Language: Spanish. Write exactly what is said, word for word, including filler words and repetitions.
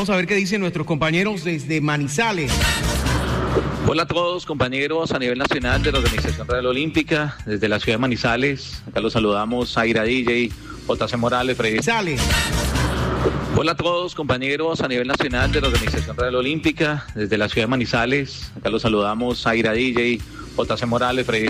Vamos a ver qué dicen nuestros compañeros desde Manizales. Hola a todos, compañeros a nivel nacional de la Organización Real Olímpica, desde la ciudad de Manizales. Acá los saludamos, Aira D J, J C Morales, Freddy. Manizales. Hola a todos, compañeros a nivel nacional de la Organización Real Olímpica, desde la ciudad de Manizales. Acá los saludamos, Aira D J, J C Morales, Freddy.